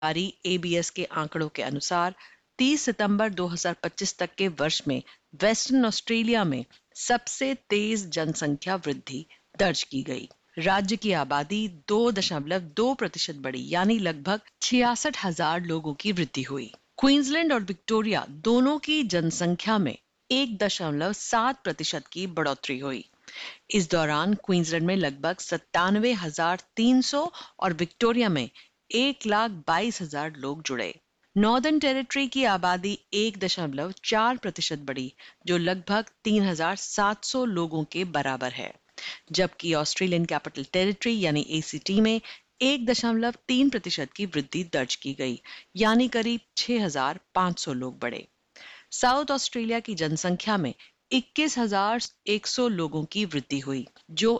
जारी एबीएस के आंकड़ों के अनुसार 30 सितंबर 2025 तक के वर्ष में वेस्टर्न ऑस्ट्रेलिया में सबसे तेज जनसंख्या वृद्धि दर्ज की गई। राज्य की आबादी 2.2% बढ़ी, यानी लगभग 66,000 लोगों की वृद्धि हुई। क्वींसलैंड और विक्टोरिया दोनों की जनसंख्या में 1.7% की बढ़ोतरी हुई। इस दौरान क्वींसलैंड में लगभग 97,300 और विक्टोरिया में 1,22,000 लोग जुड़े। नॉर्दर्न टेरिटरी की आबादी 1.4% बढ़ी, जो लगभग 3,700 लोगों के बराबर है, जबकि ऑस्ट्रेलियन कैपिटल टेरिटरी यानी एसीटी में 1.3% की वृद्धि दर्ज की गई, यानी करीब 6,500 लोग बढ़े। साउथ ऑस्ट्रेलिया की जनसंख्या में 21,100 लोगों की वृद्धि हुई, जो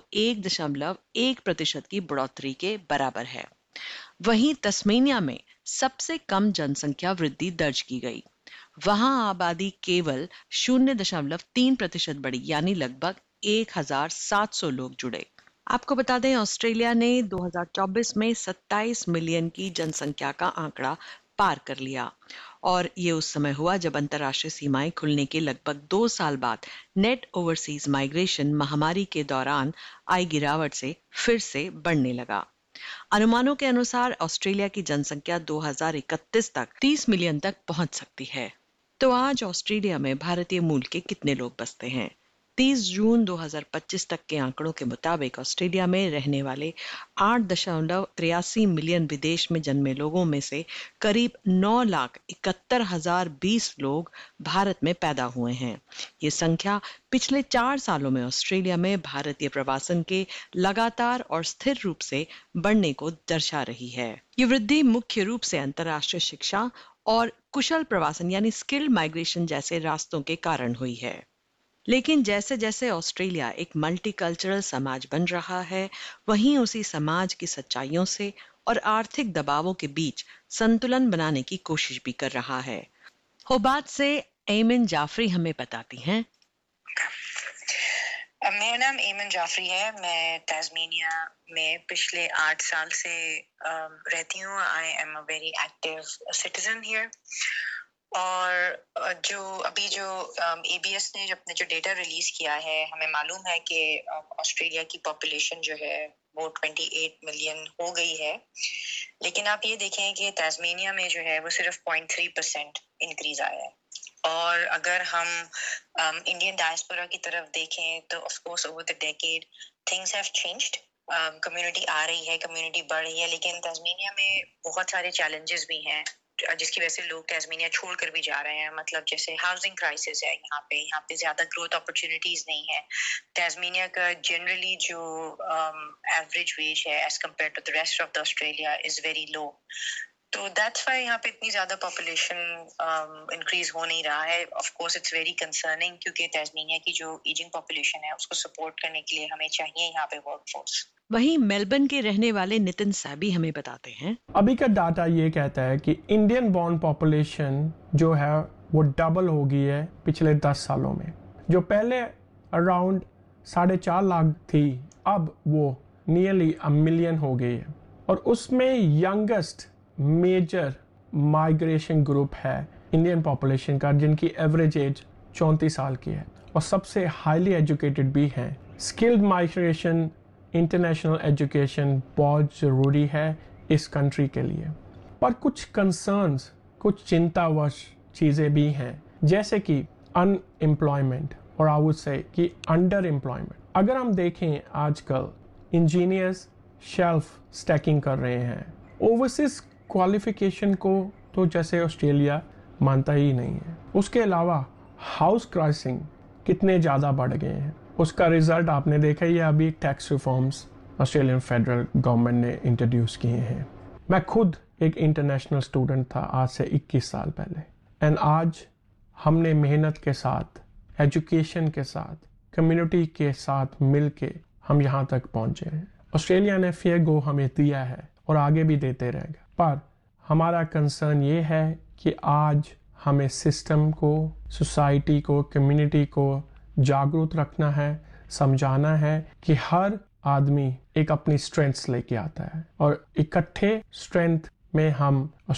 1.1% की बढ़ोतरी के बराबर है। वहीं तस्मेनिया में सबसे कम जनसंख्या वृद्धि दर्ज की गई। वहां आबादी केवल 0.3% बढ़ी, यानी लगभग 1,700 लोग जुड़े। आपको बता दें, ऑस्ट्रेलिया ने 2024 में 27 मिलियन की जनसंख्या का आंकड़ा पार कर लिया और ये उस समय हुआ जब अंतर्राष्ट्रीय सीमाएं खुलने के लगभग 2 साल बाद नेट ओवरसीज माइग्रेशन महामारी के दौरान आई गिरावट से फिर से बढ़ने लगा। अनुमानों के अनुसार ऑस्ट्रेलिया की जनसंख्या 2031 तक 30 मिलियन तक पहुंच सकती है। तो आज ऑस्ट्रेलिया में भारतीय मूल के कितने लोग बसते हैं? 30 जून 2025 तक के आंकड़ों के मुताबिक ऑस्ट्रेलिया में रहने वाले 8.83 मिलियन विदेश में जन्मे लोगों में से करीब 9,71,020 लोग भारत में पैदा हुए हैं। ये संख्या पिछले 4 सालों में ऑस्ट्रेलिया में भारतीय प्रवासन के लगातार और स्थिर रूप से बढ़ने को दर्शा रही है। ये वृद्धि मुख्य रूप से अंतर्राष्ट्रीय शिक्षा और कुशल प्रवासन यानी स्किल्ड माइग्रेशन जैसे रास्तों के कारण हुई है। लेकिन जैसे जैसे ऑस्ट्रेलिया एक मल्टीकल्चरल समाज बन रहा है, वहीं उसी समाज की सच्चाइयों से और आर्थिक दबावों के बीच संतुलन बनाने की कोशिश भी कर रहा है। होबार्ट से एमन जाफरी हमें बताती हैं। मेरा नाम एमन जाफरी है। मैं ताज़मीनिया में पिछले 8 साल से रहती हूँ। I am a very active citizen here. और जो एबीएस ने अपने जो डेटा रिलीज किया है, हमें मालूम है कि ऑस्ट्रेलिया की पॉपुलेशन जो है वो 28 मिलियन हो गई है। लेकिन आप ये देखें कि ताज़मीनिया में जो है वो सिर्फ 0.3% इंक्रीज आया है। और अगर हम इंडियन डायस्पोरा की तरफ देखें तो of course over the decade things have changed. Community आ रही है, कम्युनिटी बढ़ रही है, लेकिन ताज़मीनिया में बहुत सारे चैलेंजेस भी हैं जिसकी वजह से लोग ताज़मीनिया छोड़कर भी जा रहे हैं। मतलब जैसे हाउसिंग क्राइसिस है यहाँ पे ज्यादा ग्रोथ अपॉर्चुनिटीज नहीं है। ताज़मीनिया का जनरली जो एवरेज वेज है as compare to the rest of the Australia is very low. तो दैट्स व्हाई यहाँ पे इतनी ज्यादा पॉपुलेशन इंक्रीज हो नहीं रहा है। Of course it's very concerning, क्योंकि ताज़मीनिया की जो एजिंग पॉपुलेशन है उसको सपोर्ट करने के लिए हमें चाहिए यहाँ पे वर्कफोर्स। वहीं मेलबर्न के रहने वाले नितिन साबी हमें बताते हैं। अभी का डाटा ये कहता है कि इंडियन बॉर्न पॉपुलेशन जो है वो डबल हो गई है पिछले 10 सालों में। जो पहले अराउंड 4.5 लाख थी, अब वो नियरली 1 मिलियन हो गई है। और उसमें यंगेस्ट मेजर माइग्रेशन ग्रुप है इंडियन पॉपुलेशन का, जिनकी एवरेज एज 34 साल की है और सबसे हाईली एजुकेटेड भी हैं। स्किल्ड माइग्रेशन, इंटरनेशनल एजुकेशन बहुत ज़रूरी है इस कंट्री के लिए। पर कुछ कंसर्न्स, कुछ चिंतावश चीज़ें भी हैं, जैसे कि अनएम्प्लॉयमेंट और आई वुड से कि अंडर एम्प्लॉयमेंट। अगर हम देखें आजकल इंजीनियर्स शेल्फ स्टैकिंग कर रहे हैं। ओवरसीज क्वालिफिकेशन को तो जैसे ऑस्ट्रेलिया मानता ही नहीं है। उसके अलावा हाउस क्राइसिंग कितने ज़्यादा बढ़ गए हैं, उसका रिजल्ट आपने देखा ही है। अभी tax reforms Australian federal government ने इंट्रोड्यूस किए हैं। मैं खुद एक इंटरनेशनल स्टूडेंट था आज से 21 साल पहले, एंड आज हमने मेहनत के साथ, एजुकेशन के साथ, कम्युनिटी के साथ मिल के हम यहाँ तक पहुँचे हैं। ऑस्ट्रेलिया ने फेयर गो हमें दिया है और आगे भी देते रहेगा। पर हमारा कंसर्न ये है कि आज हमें सिस्टम को, सोसाइटी को, कम्युनिटी को जागरूक रखना है, समझाना है कि हर आदमी एक अपनी स्ट्रेंथ्स लेके आता है और इकट्ठे स्ट्रेंथ में हम